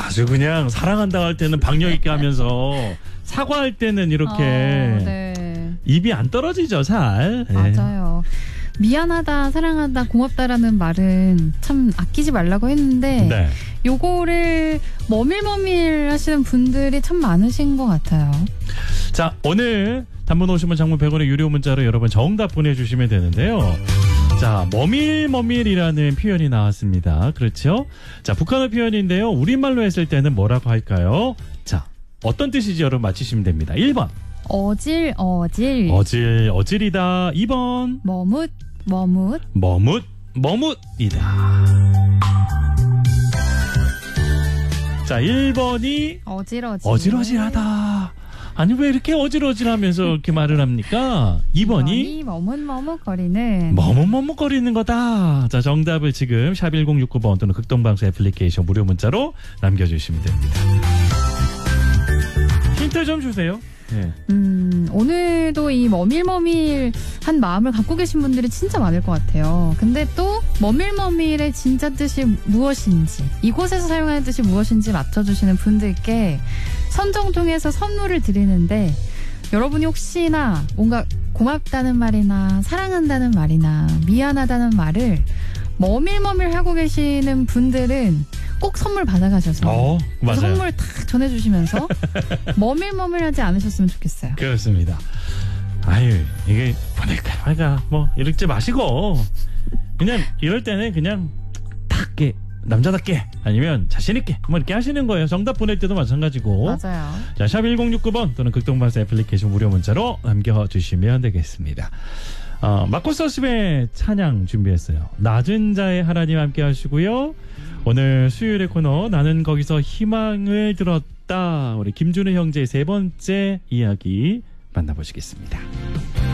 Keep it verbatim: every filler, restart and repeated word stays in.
아주 그냥 사랑한다고 할 때는 박력 있게 하면서 사과할 때는 이렇게 어, 네. 입이 안 떨어지죠, 잘. 맞아요. 미안하다, 사랑하다, 고맙다라는 말은 참 아끼지 말라고 했는데 네. 요거를 머밀머밀 하시는 분들이 참 많으신 것 같아요. 자, 오늘 단문 오십 원 장문 백 원의 유료 문자로 여러분 정답 보내주시면 되는데요. 자, 머밀머밀이라는 표현이 나왔습니다. 그렇죠? 자, 북한어 표현인데요. 우리말로 했을 때는 뭐라고 할까요? 자, 어떤 뜻이지 여러분 맞히시면 됩니다. 일 번. 어질, 어질. 어질, 어질이다. 이 번. 머뭇, 머뭇. 머뭇, 머뭇이다. 자, 일 번이 어질어질. 어질어질하다. 아니, 왜 이렇게 어질어질하면서 이렇게 말을 합니까? 이 번이 머뭇머뭇거리는. 머뭇머뭇거리는 거다. 자, 정답을 지금 샵 일공육구 번 또는 극동방송 애플리케이션 무료 문자로 남겨주시면 됩니다. 힌트 좀 주세요. 네. 음, 오늘도 이 머밀머밀한 마음을 갖고 계신 분들이 진짜 많을 것 같아요. 근데 또 머밀머밀의 진짜 뜻이 무엇인지, 이곳에서 사용하는 뜻이 무엇인지 맞춰주시는 분들께 선정 통해서 선물을 드리는데, 여러분이 혹시나 뭔가 고맙다는 말이나 사랑한다는 말이나 미안하다는 말을 머밀머밀 하고 계시는 분들은 꼭 선물 받아가셔서 어, 맞아요. 선물 탁 전해주시면서 머밀머밀하지 않으셨으면 좋겠어요. 그렇습니다. 아유, 이게 보낼까 말까 뭐 이러지 마시고 그냥 이럴 때는 그냥 탁게 남자답게 아니면 자신있게 뭐 이렇게 하시는 거예요. 정답 보낼 때도 마찬가지고. 맞아요. 자, 샵 일공육구 번 또는 극동방송 애플리케이션 무료 문자로 남겨주시면 되겠습니다. 어, 마코서스의 찬양 준비했어요. 낮은 자의 하나님 함께 하시고요. 오늘 수요일의 코너 나는 거기서 희망을 들었다. 우리 김준우 형제의 세 번째 이야기 만나보시겠습니다.